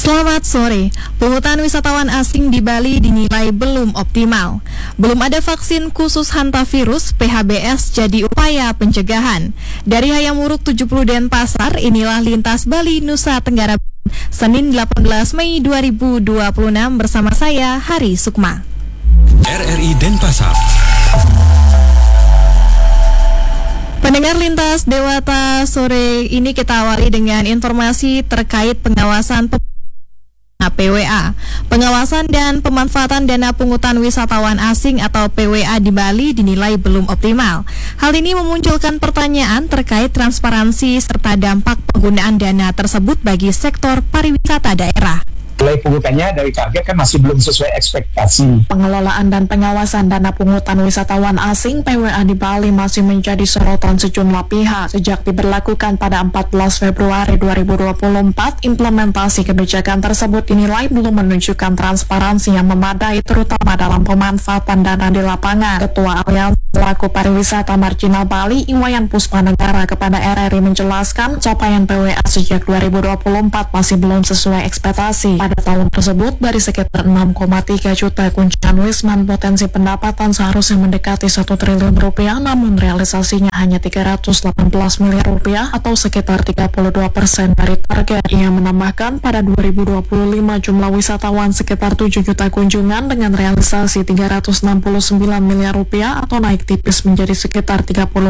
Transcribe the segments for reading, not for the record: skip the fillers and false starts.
Selamat sore. Pungutan wisatawan asing di Bali dinilai belum optimal. Belum ada vaksin khusus hantavirus PHBS jadi upaya pencegahan. Dari Hayamuruk 70 Denpasar, inilah Lintas Bali Nusa Tenggara Senin 18 Mei 2026 bersama saya Hari Sukma. RRI Denpasar. Pendengar Lintas Dewata, sore ini kita awali dengan informasi terkait pengawasan PWA. Pengawasan dan pemanfaatan dana pungutan wisatawan asing atau PWA di Bali dinilai belum optimal. Hal ini memunculkan pertanyaan terkait transparansi serta dampak penggunaan dana tersebut bagi sektor pariwisata daerah. Mulai pungutannya dari target kan masih belum sesuai ekspektasi. Pengelolaan dan pengawasan dana pungutan wisatawan asing PWA di Bali masih menjadi sorotan sejumlah pihak. Sejak diberlakukan pada 14 Februari 2024, implementasi kebijakan tersebut dinilai belum menunjukkan transparansi yang memadai terutama dalam pemanfaatan dana di lapangan. Ketua Aliansi Pelaku Pariwisata Marginal Bali, Iwayan Puspanegara kepada RRI menjelaskan capaian PWA sejak 2024 masih belum sesuai ekspektasi. Pada tahun tersebut, dari sekitar 6,3 juta kunjungan wisman, potensi pendapatan seharusnya mendekati 1 triliun rupiah, namun realisasinya hanya 318 miliar rupiah atau sekitar 32% dari target. Ia menambahkan pada 2025 jumlah wisatawan sekitar 7 juta kunjungan dengan realisasi 369 miliar rupiah atau naik tipis menjadi sekitar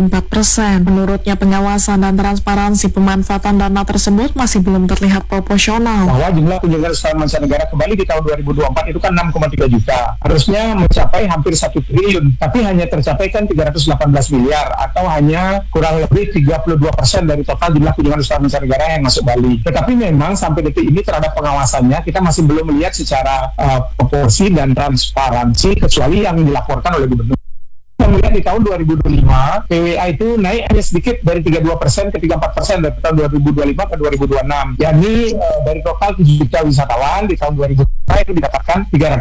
34%. Menurutnya, pengawasan dan transparansi pemanfaatan dana tersebut masih belum terlihat proporsional. Bahwa jumlah kunjungan mancanegara ke Bali di tahun 2024 itu kan 6,3 juta. Harusnya mencapai hampir 1 triliun, tapi hanya tercapai kan 318 miliar atau hanya kurang lebih 32% dari total jumlah kunjungan wisatawan mancanegara yang masuk Bali. Tetapi memang sampai detik ini terhadap pengawasannya kita masih belum melihat secara proporsi dan transparansi kecuali yang dilaporkan oleh gubernur. Melihat di tahun 2025 PWA itu naik hanya sedikit dari 32% ke 34% dari tahun 2025 ke 2026. Jadi dari total 7 juta wisatawan di tahun 2025 itu didapatkan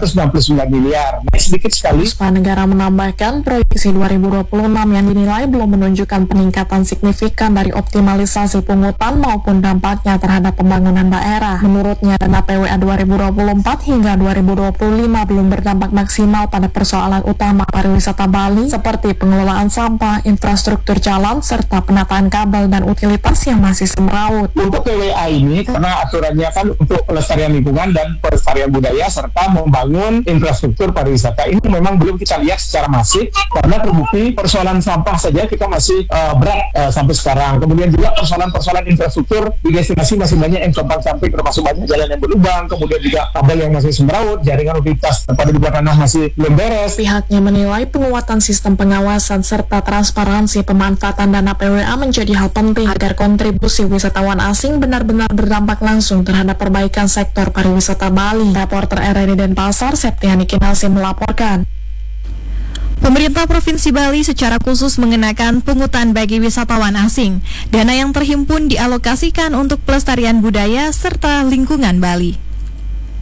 369 miliar, naik sedikit sekali. Puspanegara menambahkan proyeksi 2026 yang dinilai belum menunjukkan peningkatan signifikan dari optimalisasi pungutan maupun dampaknya terhadap pembangunan daerah. Menurutnya, dana PWA 2024 hingga 2025 belum berdampak maksimal pada persoalan utama pariwisata Bali seperti pengelolaan sampah, infrastruktur jalan, serta penataan kabel dan utilitas yang masih semeraut. Untuk PWA ini, karena aturannya kan untuk pelestarian lingkungan dan pelestarian budaya serta membangun infrastruktur pariwisata, ini memang belum kita lihat secara masif karena terbukti persoalan sampah saja kita masih berat sampai sekarang. Kemudian juga persoalan infrastruktur di destinasi masih banyak yang compang camping, termasuk banyak jalan yang berlubang, kemudian juga kabel yang masih semeraut, jaringan utilitas pada di bawah tanah masih belum beres. Pihaknya menilai penguatan sistem pengawasan serta transparansi pemanfaatan dana PWA menjadi hal penting agar kontribusi wisatawan asing benar-benar berdampak langsung terhadap perbaikan sektor pariwisata Bali. Reporter RRI Denpasar, Septiani Kinasi melaporkan. Pemerintah Provinsi Bali secara khusus mengenakan pungutan bagi wisatawan asing. Dana yang terhimpun dialokasikan untuk pelestarian budaya serta lingkungan Bali.